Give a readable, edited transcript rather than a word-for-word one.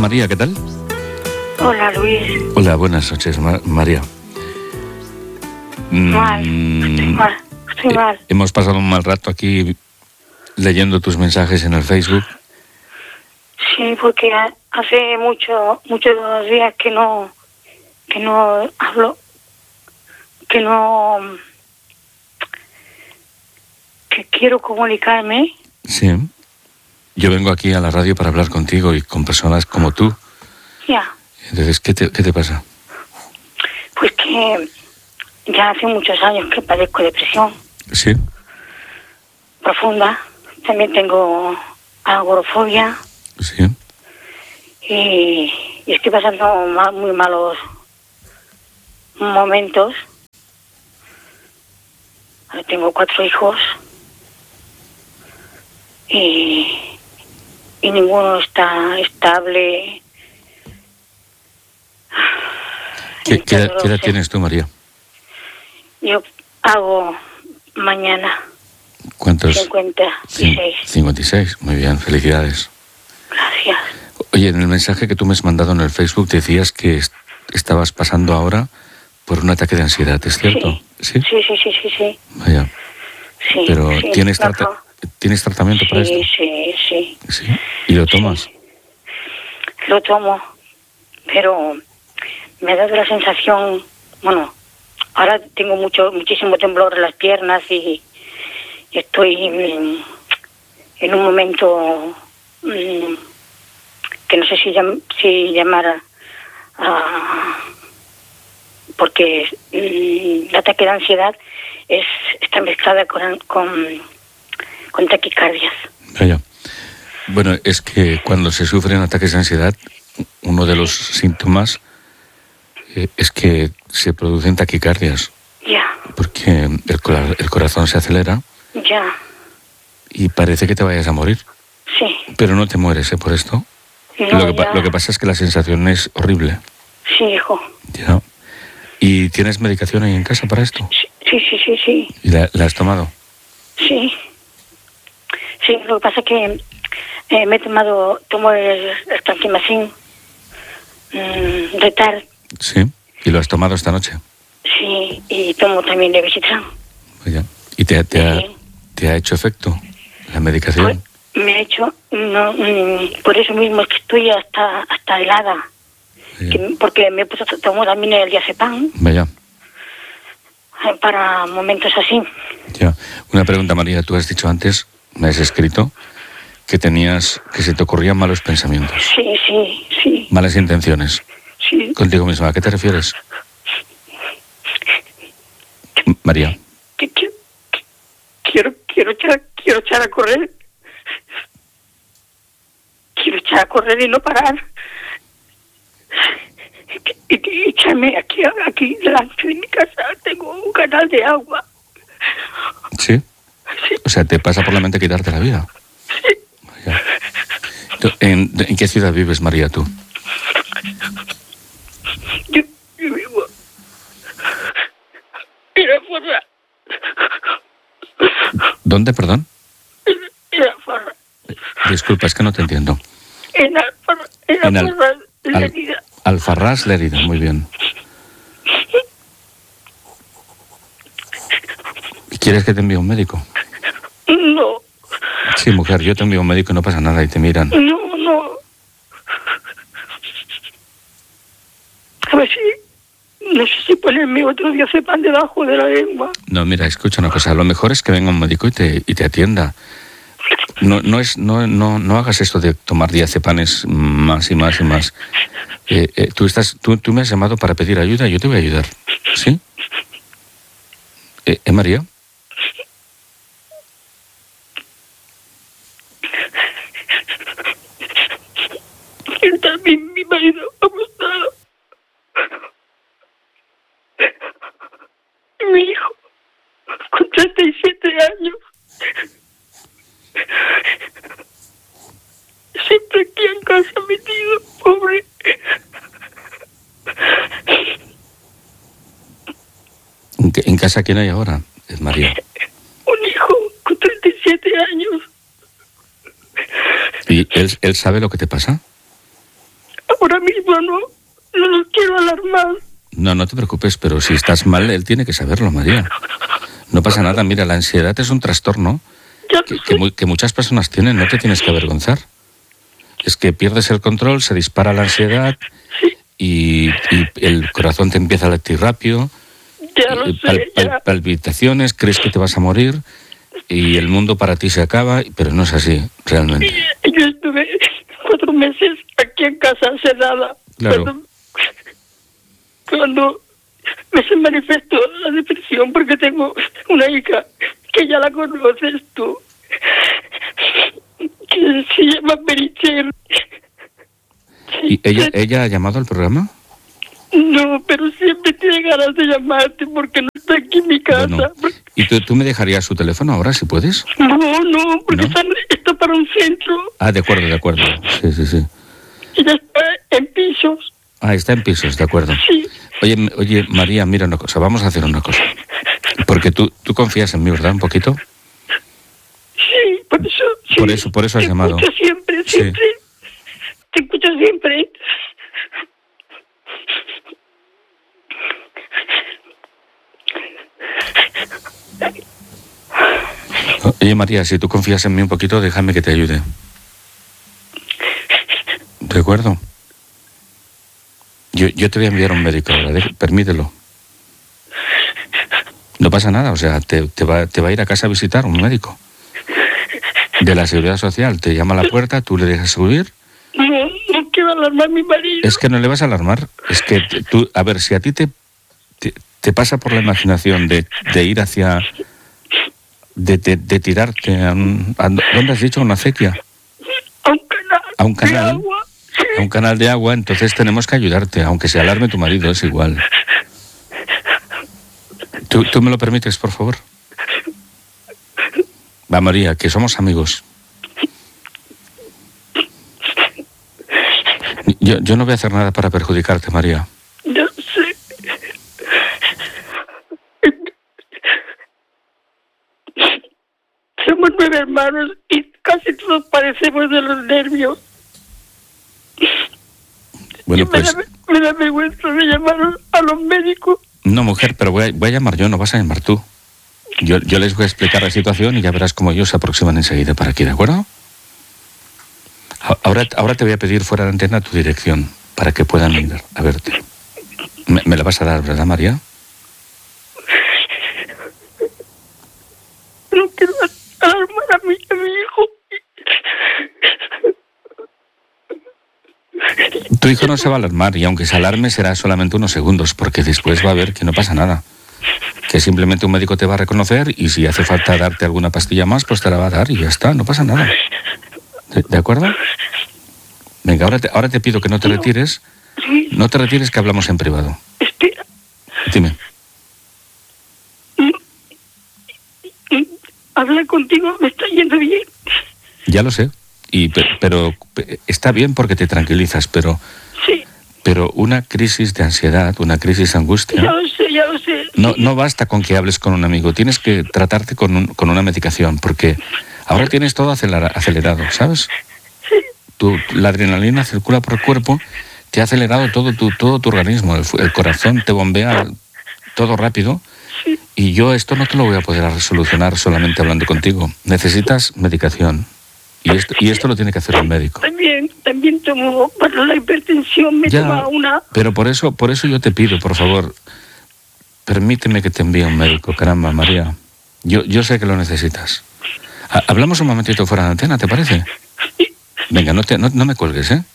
María, ¿qué tal? Hola, Luis. Hola, buenas noches, María. Estoy mal. Hemos pasado un mal rato aquí leyendo tus mensajes en el Facebook. Sí, porque hace muchos días que no hablo, que quiero comunicarme. Sí. Yo vengo aquí a la radio para hablar contigo y con personas como tú. Ya. Entonces, ¿qué te pasa? Pues que ya hace muchos años que padezco depresión. Sí. Profunda. También tengo agorafobia. Sí. Y estoy pasando muy malos momentos. Ahora tengo 4 hijos. Y ninguno está estable. ¿Qué edad tienes tú, María? Yo hago mañana. ¿Cuántos? 56. 56, muy bien, felicidades. Gracias. Oye, en el mensaje que tú me has mandado en el Facebook decías que estabas pasando ahora por un ataque de ansiedad, ¿es cierto? Sí. Sí. Vaya. Sí. Pero sí, ¿tienes tratamiento para esto? Sí. ¿Sí? ¿Y lo tomas? Sí. Lo tomo, pero me ha dado la sensación, bueno, ahora tengo muchísimo temblor en las piernas y estoy en un momento que no sé si llamar porque el ataque de ansiedad está mezclada con taquicardias. Vaya. Bueno, es que cuando se sufren ataques de ansiedad, uno de los síntomas es que se producen taquicardias. Ya. Porque el corazón se acelera. Ya. Y parece que te vayas a morir. Sí. Pero no te mueres, ¿eh? Por esto. No, lo que pasa es que la sensación es horrible. Sí, hijo. Ya. ¿Y tienes medicación ahí en casa para esto? Sí. ¿Y la has tomado? Sí. Sí, lo que pasa es que tomo el Tranquimacin Retard. Sí. ¿Y lo has tomado esta noche? Sí, y tomo también Levitran. Vaya. ¿Y te ha hecho efecto la medicación? Pues, me ha hecho, por eso mismo es que estoy hasta helada. Porque me he puesto a tomar también el diazepam. Vaya. Para momentos así. Ya. Una pregunta, María. Tú has dicho antes, me has escrito, que se te ocurrían malos pensamientos. Sí. Malas intenciones. Sí. Contigo misma. ¿A qué te refieres? María. Que quiero echar a correr. Quiero echar a correr y no parar. Y echarme aquí delante de mi casa. Tengo un canal de agua. ¿Sí? Sí. O sea, te pasa por la mente quitarte la vida. Sí. Vaya. ¿En qué ciudad vives, María, tú? Yo vivo en Alfarra. ¿Dónde, perdón? En Alfarra. Disculpa, es que no te entiendo. En Alfarra, Lérida. Alfarrás, Lérida, muy bien. ¿Quieres que te envíe un médico? No. Sí, mujer, yo te envío un médico y no pasa nada y te miran. No. A ver no sé si ponerme otro diazepam debajo de la lengua. No, mira, escucha una cosa. Lo mejor es que venga un médico y te atienda. No hagas esto de tomar diazepanes más y más y más. Tú me has llamado para pedir ayuda y yo te voy a ayudar. ¿Sí? María. También mi marido ha gustado. Mi hijo, con 37 años, siempre aquí en casa metido, pobre. ¿En casa quién hay ahora, María? Un hijo con 37 años. ¿Y él sabe lo que te pasa? ahora mismo no los quiero alarmar. No, no te preocupes, pero si estás mal, él tiene que saberlo, María. No pasa nada, mira, la ansiedad es un trastorno que muchas personas tienen, no te tienes que avergonzar. Es que pierdes el control, se dispara la ansiedad y el corazón te empieza a latir rápido, Ya lo sé, palpitaciones, crees que te vas a morir y el mundo para ti se acaba, pero no es así, realmente. Yo estuve 4 meses aquí en casa sedada. Claro. Cuando se manifestó la depresión, porque tengo una hija que ya la conoces tú, que se llama Merichel. ¿Y ella ha llamado al programa? No, pero siempre tiene ganas de llamarte porque no está aquí en mi casa. Bueno, ¿y tú me dejarías su teléfono ahora, si puedes? No, porque ¿No? está para un centro. Ah, de acuerdo. Sí. Ella está en pisos. Ah, está en pisos, de acuerdo. Sí. Oye, María, mira una cosa, vamos a hacer una cosa. Porque tú confías en mí, ¿verdad? Un poquito. Sí, por eso. Sí. Por eso has llamado. Te escucho siempre. Sí. Te escucho siempre. Oye, María, si tú confías en mí un poquito, déjame que te ayude. ¿De acuerdo? Yo te voy a enviar a un médico ahora, permítelo. No pasa nada, o sea, te va a ir a casa a visitar un médico. De la Seguridad Social, te llama a la puerta, tú le dejas subir. No quiero alarmar a mi marido. Es que no le vas a alarmar, es que tú, a ver, si a ti te pasa por la imaginación de ir hacia... De tirarte a ¿dónde has dicho? ¿A una acequia? A un canal. ¿A un canal? De agua. A un canal de agua, entonces tenemos que ayudarte, aunque se alarme tu marido, es igual. ¿Tú me lo permites, por favor? Va, María, que somos amigos. Yo no voy a hacer nada para perjudicarte, María. Yo sé. Somos 9 hermanos y casi todos padecemos de los nervios. Bueno, pues... Me da vergüenza de llamar a los médicos. No, mujer, pero voy a llamar yo, no vas a llamar tú. Yo les voy a explicar la situación y ya verás cómo ellos se aproximan enseguida para aquí, ¿de acuerdo? Ahora te voy a pedir fuera de antena tu dirección para que puedan ir a verte. ¿Me la vas a dar, verdad, María? No quiero alarmar a mi hijo. Tu hijo no se va a alarmar y aunque se alarme será solamente unos segundos porque después va a ver que no pasa nada. Que simplemente un médico te va a reconocer y si hace falta darte alguna pastilla más, pues te la va a dar y ya está, no pasa nada. ¿De acuerdo? Venga, ahora te pido que no te retires. No te retires, que hablamos en privado. Espera. Dime. Hablar contigo me está yendo bien. Ya lo sé. Pero está bien porque te tranquilizas, pero... Sí. Pero una crisis de ansiedad, una crisis de angustia... Ya lo sé. No basta con que hables con un amigo, tienes que tratarte con una medicación, porque ahora tienes todo acelerado, ¿sabes? Sí. La adrenalina circula por el cuerpo, te ha acelerado todo tu organismo, el corazón te bombea todo rápido, Sí. Y yo esto no te lo voy a poder solucionar solamente hablando contigo. Necesitas medicación. Y esto lo tiene que hacer el médico. También tomo para la hipertensión, me toma una... Pero por eso yo te pido, por favor, permíteme que te envíe un médico, caramba, María. Yo sé que lo necesitas. Hablamos un momentito fuera de antena, ¿te parece? Venga, no me cuelgues, ¿eh?